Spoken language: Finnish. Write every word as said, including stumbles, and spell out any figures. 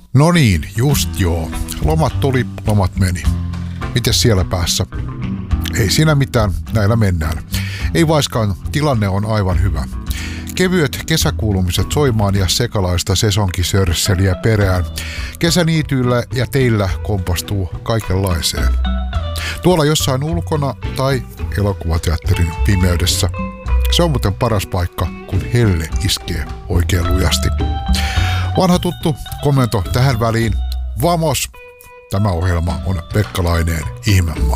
No niin, just joo. Lomat tuli, lomat meni. Mites siellä päässä? Ei siinä mitään, näillä mennään. Ei vaiskaan, tilanne on aivan hyvä. Kevyet kesäkuulumiset soimaan ja sekalaista sesonkisörsseliä perään. Kesäniityillä ja teillä kompastuu kaikenlaiseen. Tuolla jossain ulkona tai elokuvateatterin pimeydessä. Se on muuten paras paikka, kun helle iskee oikein lujasti. Vanha tuttu komento tähän väliin. Vamos! Tämä ohjelma on Pekka Laineen Ihmemaa.